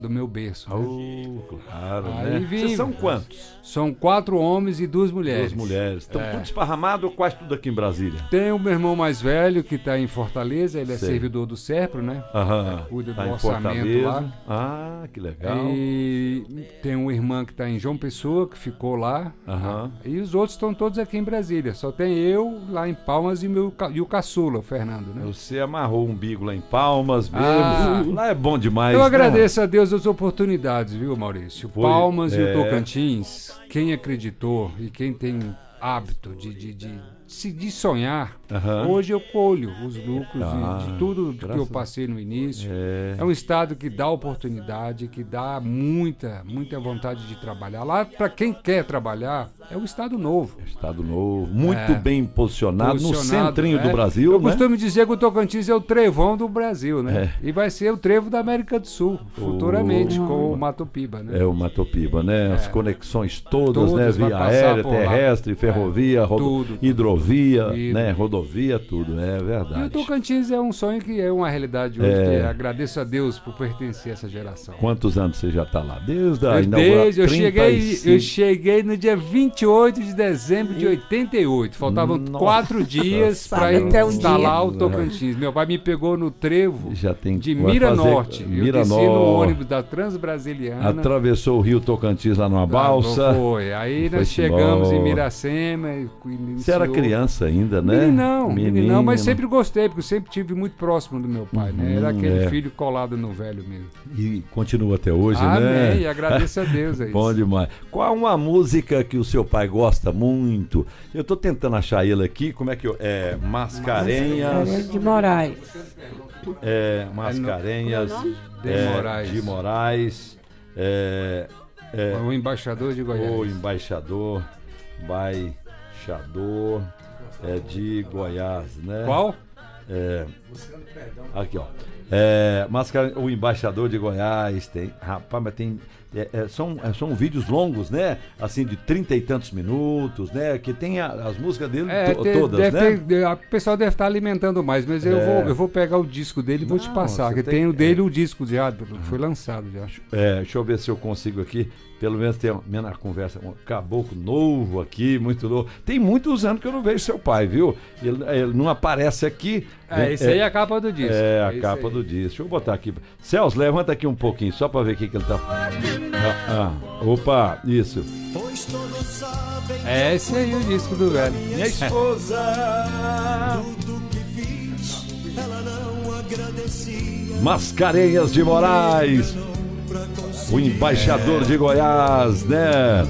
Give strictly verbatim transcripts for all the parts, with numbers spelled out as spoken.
do meu berço. Né? Oh, claro, Aí né? vim- Vocês são quantos? São quatro homens e duas mulheres. Duas mulheres. Estão É. tudo esparramado ou quase tudo aqui em Brasília? Tem o meu irmão mais velho que está em Fortaleza, ele é Sei. servidor do SERPRO, né? Aham. Cuida do Tá em orçamento Fortaleza. lá. Ah, que legal. E tem uma irmã que está em João Pessoa, que ficou lá. Aham. E os outros estão todos aqui em Brasília. Só tem eu lá em Palmas e, meu, ca- e o caçula, o Fernando, né? Você amarrou um umbigo lá em Palmas mesmo. Ah. Lá é bom demais, Eu né? agradeço a Deus as oportunidades, viu, Maurício? Foi, Palmas e é. o Tocantins, quem acreditou e quem tem hábito de, de, de, se- de sonhar, Aham. hoje eu colho os lucros Ah, de, de tudo que graças eu passei no início. É. É um estado que dá oportunidade, que dá muita, muita vontade de trabalhar. Lá, para quem quer trabalhar, é um estado novo. Estado novo, muito É. bem posicionado, no Posicionado, centrinho é. do Brasil, Eu né? costumo dizer que o Tocantins é o trevão do Brasil, né? É. E vai ser o trevo da América do Sul, futuramente, Oh. com o Mato Piba, né? É o Matopiba, né? As conexões todas, Todas, né? vai Via passar aérea, por lá. terrestre, ferrovia, rodo- tudo, tudo. hidrovia, Tudo. né? Rodovia, tudo, é E o verdade. Tocantins é um sonho que é uma realidade hoje, É. que agradeço a Deus por pertencer a essa geração. Quantos anos você já está lá? Desde a Eu, inauguração? desde, eu, cheguei, eu trinta e cinco. cheguei no dia vinte e oito de dezembro de oitenta e oito. Faltavam Nossa. quatro dias para Sabe até o instalar dia. o Tocantins. Meu pai me pegou no trevo Já tem de vai Mira fazer- Norte. Mira eu desci no Norte. ônibus da Transbrasiliana. Atravessou o rio Tocantins lá numa Ah, balsa. Foi. Aí Foi nós chegamos embora. em Miracema. E iniciou... Você era criança ainda, né? Meninão, meninão, mas Menino. sempre gostei, porque eu sempre tive muito próximo do meu pai, né? Era Uhum, aquele é. filho colado no velho mesmo. E continua até hoje, Amém, né? e agradeço a Deus aí. Bom demais. Qual uma música que o seu pai gosta muito? Eu tô tentando achar ele aqui. Como é que eu... É... Mascarenhas... de Moraes. É... Mascarenhas... De é, Moraes. De Moraes... É... é, O embaixador de Goiás. o embaixador... Embaixador... É de Goiás, né? Qual? É, aqui, ó. É, Mascara- o embaixador de Goiás tem. Rapaz, mas tem. é, é, são, é, são vídeos longos, né? Assim, de trinta e tantos minutos, né? Que tem a- as músicas dele É, to- te- todas, deve né? ter- o pessoal deve estar alimentando mais, mas eu, É. vou, eu vou pegar o disco dele e vou te Não, passar. você Que tem- tem o dele, o disco já, foi lançado já. É, deixa eu ver se eu consigo aqui. Pelo menos ter uma na conversa. Um caboclo novo aqui, muito novo. Tem muitos anos que eu não vejo seu pai, viu? Ele, ele não aparece aqui. É, esse aí é a capa do disco. É, a esse capa aí. do disco. Deixa eu botar aqui. Celso, levanta aqui um pouquinho, só pra ver o que, que ele tá. Ah, ah, opa, isso. É esse aí o disco do velho. Minha esposa. Mascarenhas de Moraes. O embaixador de Goiás, né?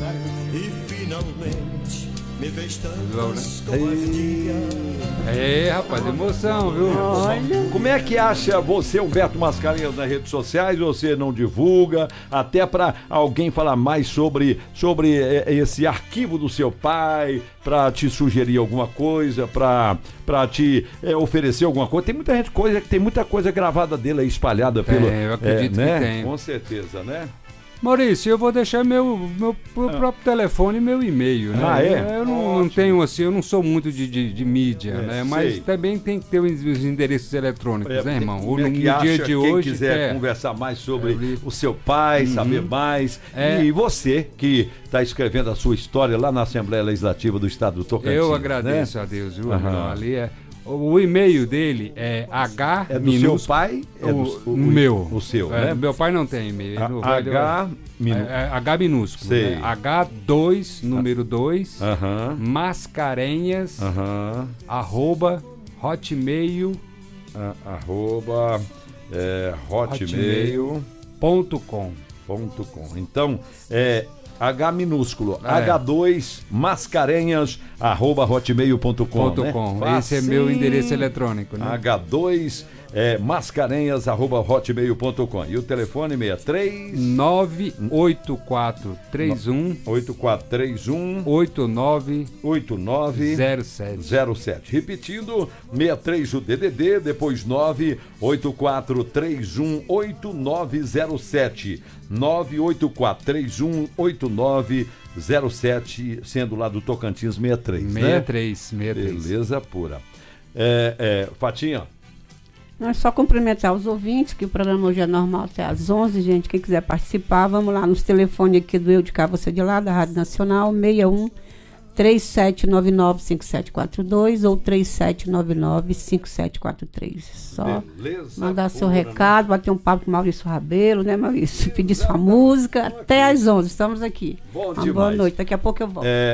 É, rapaz, emoção, viu? Como é que acha você, Humberto Mascarenhas, nas redes sociais? Você não divulga, até para alguém falar mais sobre, sobre eh, esse arquivo do seu pai, para te sugerir alguma coisa, para para te eh, oferecer alguma coisa? Tem muita gente coisa, tem muita coisa gravada dele aí espalhada pelo, Tem, eu acredito né? que tem. Com certeza, né? Maurício, eu vou deixar meu, meu, meu próprio telefone e meu e-mail, né? Ah, é? Eu não, não tenho assim, eu não sou muito de, de, de mídia, É, né? Mas sei. também tem que ter os os endereços eletrônicos, É, né, irmão? como no é que no acha, dia de quem hoje. quiser é, conversar mais sobre É, li- o seu pai, saber mais. É. E você que está escrevendo a sua história lá na Assembleia Legislativa do Estado do Tocantins. eu agradeço né? a Deus, viu? Aham. irmão? Ali é. O, o e-mail dele é H É do minúsculo. seu pai? É o, do, o meu. O seu, É, né? Meu pai não tem e-mail. A- no velho- H minu- é, é H minúsculo. Sei. Né? H dois, número dois, Aham. mascarenhas, Aham. arroba, hotmail A- Arroba é, hotmail ponto com. ponto com. Então, é H minúsculo, É. H dois mascarenhas, arroba hotmail ponto com. Ponto né? com. Facinho. Esse é meu endereço eletrônico, né? H dois é, mascarenhas, arroba hotmail ponto com. E o telefone sessenta e três nove oito quatro três um oito quatro três um oito nove oito nove zero sete. zero sete. Repetindo, sessenta e três o D D D, depois nove oito quatro três um oito nove zero sete. nove oito quatro três um oito nove zero sete, sendo lá do Tocantins sessenta e três, né? sessenta e três, sessenta e três. Beleza pura. É, é, Fatinha, É só cumprimentar os ouvintes, que o programa hoje é normal até às onze, gente. Quem quiser participar, vamos lá nos telefones aqui do Eu de Cá, Você de Lá, da Rádio Nacional, seis um três sete nove nove cinco sete quatro dois ou três sete nove nove cinco sete quatro três. Só Beleza, mandar seu pura, recado, né? Bater um papo com o Maurício Rabelo, né, Maurício? Pedir sua música. Até às onze, estamos aqui. Bom demais. Boa noite, daqui a pouco eu volto. É,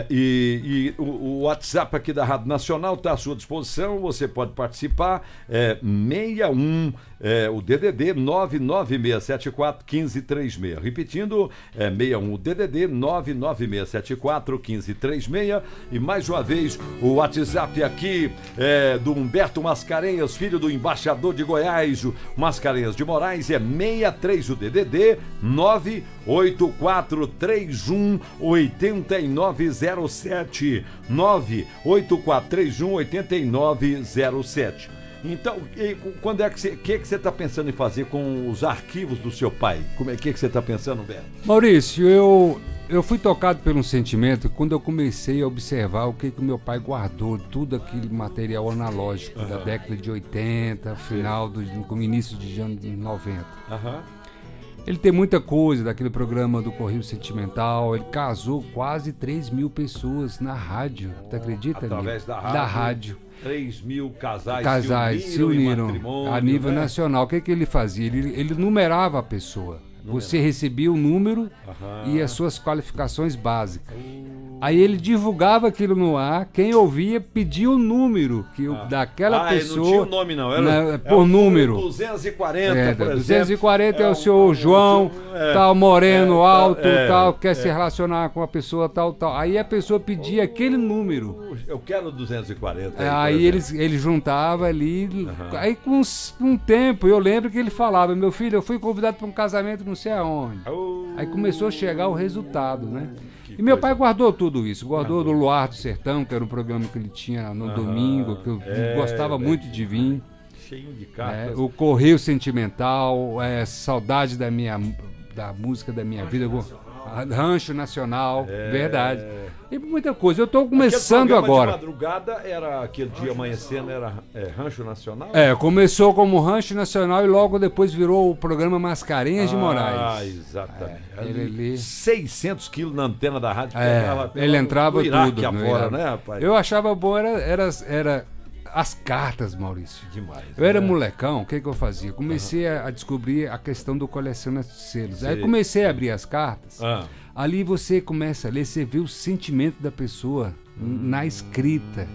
e e o, o WhatsApp aqui da Rádio Nacional está à sua disposição, você pode participar. É seis um, é, o D D D nove nove seis sete quatro um cinco três seis. Repetindo, é seis um, o D D D nove nove seis sete quatro um cinco três seis. E mais uma vez o WhatsApp aqui é, do Humberto Mascarenhas, filho do embaixador de Goiás, o Mascarenhas de Moraes, é seis três, o D D D nove oito quatro três um oito nove zero sete nove oito quatro três um oito nove zero sete. Então, e, quando é que você que que você está pensando em fazer com os arquivos do seu pai? Como é que que você está pensando, Beto? Maurício, eu eu fui tocado por um sentimento quando eu comecei a observar o que que o meu pai guardou, tudo aquele material analógico uhum. da década de oitenta, final do com início de anos noventa. Uhum. Ele tem muita coisa daquele programa do Correio Sentimental. Ele casou quase três mil pessoas na rádio. Tu acredita? Através da rádio. Da rádio. três mil casais, casais se uniram, se uniram a nível né? nacional. O que, que ele fazia? Ele, ele numerava a pessoa. Você recebia o número uhum. e as suas qualificações básicas. Aí ele divulgava aquilo no ar, quem ouvia pedia o número que ah. daquela ah, pessoa. Não tinha o nome, não, era na, por é número. duzentos e quarenta, é, por duzentos e quarenta exemplo. é o senhor João, é, tal, moreno, é, alto, é, tal, quer é. se relacionar com a pessoa tal, tal. Aí a pessoa pedia aquele número. Eu quero duzentos e quarenta. Aí, aí ele, ele juntava ali. Uhum. Aí com um tempo, eu lembro que ele falava: meu filho, eu fui convidado para um casamento não sei aonde. Oh. Aí começou a chegar o resultado, né? E meu pai guardou tudo isso, guardou do Luar do Sertão, que era um programa que ele tinha no ah, domingo, que eu é, gostava é, muito de vir. Cheio de cartas. É, o Correio Sentimental, é, Saudade da minha da música da minha vida, Rancho Nacional, é, verdade. E muita coisa. Eu estou começando agora. De madrugada era aquele dia amanhecendo, era é, Rancho Nacional? É, começou como Rancho Nacional e logo depois virou o programa Mascarenhas ah, de Moraes. Ah, exatamente. É, ele, ele... seiscentos quilos na antena da rádio. É, ele entrava tudo. Afora, né, rapaz? Eu achava bom, era, era, era as cartas, Maurício. Demais. Eu era né? molecão, o que, que eu fazia? Comecei uhum. a, a descobrir a questão do colecionamento de selos. Sim. Aí comecei a abrir as cartas. Uhum. Ali você começa a ler, você vê o sentimento da pessoa hum. na escrita.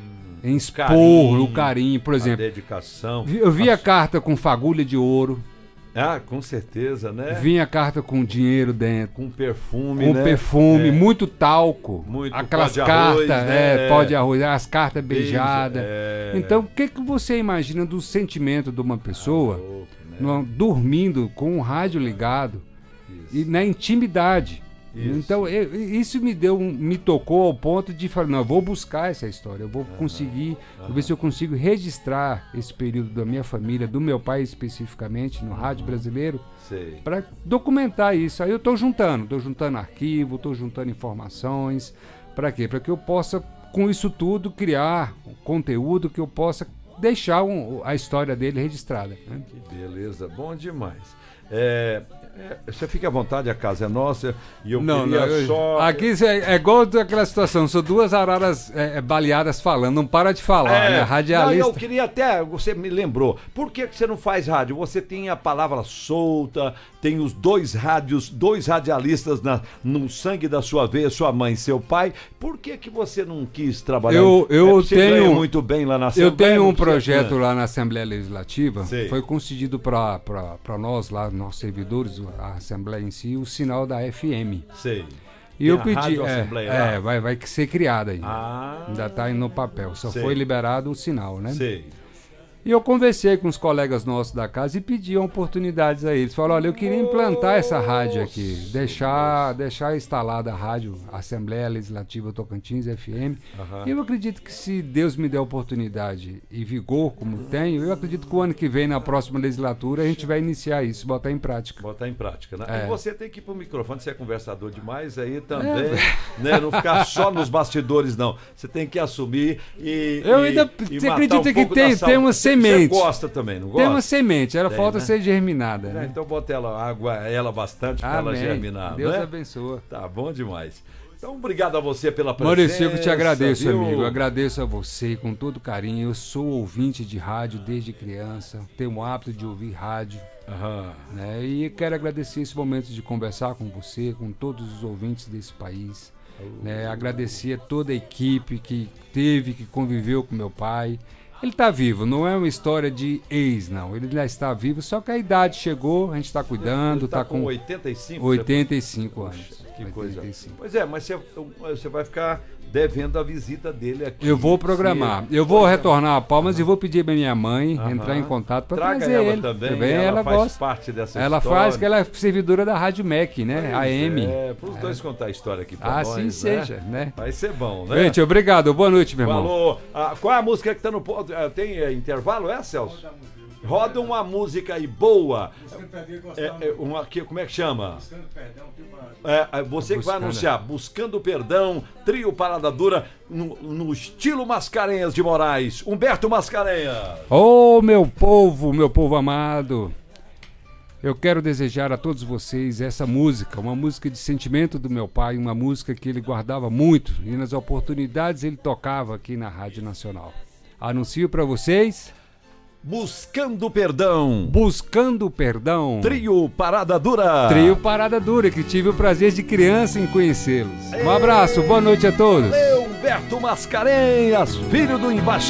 Em expor carinho, o carinho, por exemplo. A dedicação. Eu vi a carta com fagulha de ouro. Ah, com certeza, né? Vinha a carta com dinheiro dentro. Com perfume, com né? perfume, é. muito talco. Muito Aquelas pó de cartas, arroz, né? é, pó de arroz, as cartas beijadas. É. Então, o que, que você imagina do sentimento de uma pessoa ah, louco, né? no, dormindo com o rádio ligado isso. e na intimidade? Isso. Então, eu, isso me deu, me tocou ao ponto de falar, não, eu vou buscar essa história, eu vou uhum, conseguir, uhum. vou ver se eu consigo registrar esse período da minha família, do meu pai especificamente, no rádio brasileiro, para documentar isso. Aí eu estou juntando, estou juntando arquivo, estou juntando informações, para quê? Para que eu possa, com isso tudo, criar um conteúdo que eu possa deixar um, a história dele registrada. Né? Que beleza, bom demais. É... É, você fica à vontade, a casa é nossa e eu não, queria não, eu, só... Aqui é, é igual aquela situação, são duas araras é, baleadas falando, não para de falar, é, né? Radialista... Não, eu queria até, você me lembrou, por que, que você não faz rádio? Você tem a palavra solta, tem os dois rádios, dois radialistas na, no sangue da sua veia, sua mãe e seu pai, por que que você não quis trabalhar? Eu, eu é, você tenho... ganha muito bem lá na Assembleia. Eu tenho um projeto lá na Assembleia Legislativa, Sei. foi concedido para nós lá, nossos servidores, a Assembleia em si, o sinal da F M. Sei. E eu pedi, é, é vai, vai ser criada ainda. Ah. Ainda está aí no papel, só Sei. foi liberado o sinal, né? Sei. E eu conversei com os colegas nossos da casa e pedi oportunidades a eles. Falaram, olha, eu queria implantar essa rádio aqui, deixar, deixar instalada a rádio Assembleia Legislativa Tocantins, F M. Uhum. E eu acredito que se Deus me der oportunidade e vigor, como tenho, eu acredito que o ano que vem, na próxima legislatura, a gente vai iniciar isso, botar em prática. Botar em prática, né? É. E você tem que ir pro microfone, você é conversador demais aí também, é. né? Não ficar só nos bastidores, não. Você tem que assumir e Eu e, ainda, e você acredita um que tem, tem umas semente. Você gosta também, não gosta? Tem uma semente, ela Tem, falta né? ser germinada. É, Né? então bota ela, água ela bastante para ela germinar. Deus né? abençoa. Tá bom demais. Então, obrigado a você pela presença. Maurício, eu te agradeço, viu? amigo. Eu agradeço a você com todo carinho. Eu sou ouvinte de rádio desde criança. Tenho o hábito de ouvir rádio. Aham. Né? E quero agradecer esse momento de conversar com você, com todos os ouvintes desse país. Né? Agradecer a toda a equipe que teve, que conviveu com meu pai. Ele está vivo, não é uma história de ex, não. Ele já está vivo, só que a idade chegou, a gente está cuidando. Está tá com com oitenta e cinco? oitenta e cinco anos. Que coisa. oitenta e cinco. Pois é, mas você, você vai ficar devendo a visita dele aqui. Eu vou programar. Eu vou retornar a Palmas e vou pedir pra minha mãe Aham. entrar em contato para Traga trazer ela ele. também, Também ela, ela faz gosta. parte dessa Ela história. faz, que ela é servidora da Rádio M E C, né? Pois A M. É, para os dois contar a história aqui pra nós, Assim né? seja, né? Vai ser bom, né? Gente, obrigado. Boa noite, meu irmão. Falou. Ah, qual é a música que tá no... po- ah, Tem é, intervalo, é, Celso? Roda uma música aí boa. É, é, uma, que, como é que chama? É, é, você que vai Buscando. anunciar Buscando Perdão, trio Parada Dura, no, no estilo Mascarenhas de Moraes. Humberto Mascarenhas. Ô, meu povo, meu povo amado. Eu quero desejar a todos vocês essa música, uma música de sentimento do meu pai, uma música que ele guardava muito e nas oportunidades ele tocava aqui na Rádio Nacional. Anuncio para vocês, Buscando Perdão. Buscando Perdão. Trio Parada Dura. Trio Parada Dura, que tive o prazer de criança em conhecê-los. Um abraço, boa noite a todos. Valeu, Humberto Mascarenhas, filho do embaixador.